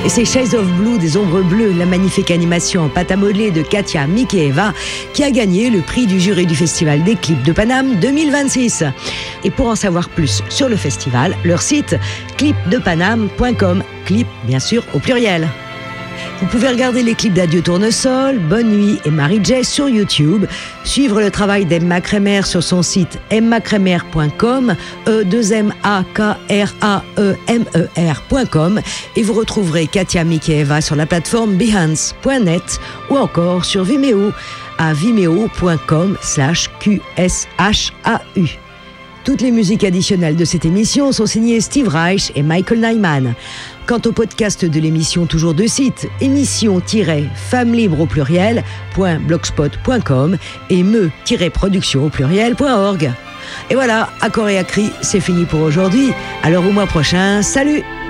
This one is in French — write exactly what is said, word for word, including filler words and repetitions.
Et c'est Shades of Blue des Ombres Bleues, la magnifique animation en pâte à modeler de Katia Mikeeva, qui a gagné le prix du jury du Festival des clips de Paname deux mille vingt-six. Et pour en savoir plus sur le festival, leur site clip de paname point com, clip bien sûr au pluriel. Vous pouvez regarder les clips d'Adieu Tournesol, Bonne Nuit et Marie-J sur YouTube, suivre le travail d'Emma Kremer sur son site emma kremer point com, e deux m a k r a e m e r point com, et vous retrouverez Katia Mikeeva sur la plateforme behance point net ou encore sur Vimeo à vimeo point com slash q s h a u. Toutes les musiques additionnelles de cette émission sont signées Steve Reich et Michael Nyman. Quant au podcast de l'émission, toujours de site, émission-femme libre au pluriel, .blogspot point com et me-production au pluriel point org. Et voilà, accord et à cri, c'est fini pour aujourd'hui. Alors au mois prochain, salut!